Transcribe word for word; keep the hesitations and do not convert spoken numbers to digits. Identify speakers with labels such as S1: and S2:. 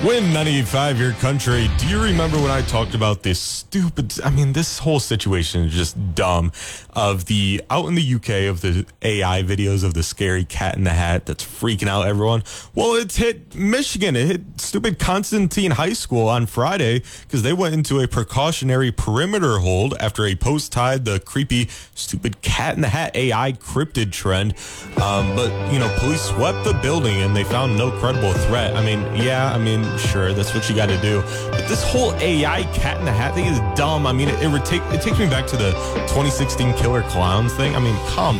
S1: Win ninety-five, your country. Do you remember when I talked about this stupid, I mean, this whole situation is just dumb, of the, out in the U K, of the A I videos of the scary cat in the hat that's freaking out everyone? Well, it's hit Michigan. It hit stupid Constantine High School on Friday because they went into a precautionary perimeter hold after a post tied the creepy, stupid cat in the hat A I cryptid trend. Um, but, you know, police swept the building and they found no credible threat. I mean, yeah, I mean, sure, that's what you got to do. But this whole A I cat in the hat thing is dumb. I mean, it, it, take, it takes me back to the twenty sixteen Killer Clowns thing. I mean, come